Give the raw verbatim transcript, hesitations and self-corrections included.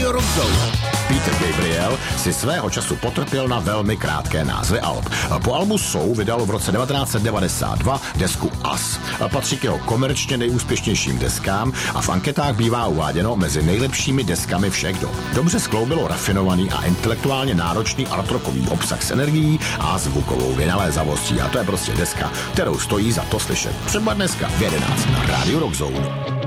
Radio Rock Zone. Peter Gabriel si svého času potrpěl na velmi krátké názvy alb. Po albu Soul vydal v roce devatenáct set devadesát dva desku Us. Patří k jeho komerčně nejúspěšnějším deskám a v anketách bývá uváděno mezi nejlepšími deskami všech dob. Dobře skloubilo rafinovaný a intelektuálně náročný artrockový obsah s energií a zvukovou vynalézavostí. A to je prostě deska, kterou stojí za to slyšet. Třeba dneska v jedenáct na Radio Rock Zone.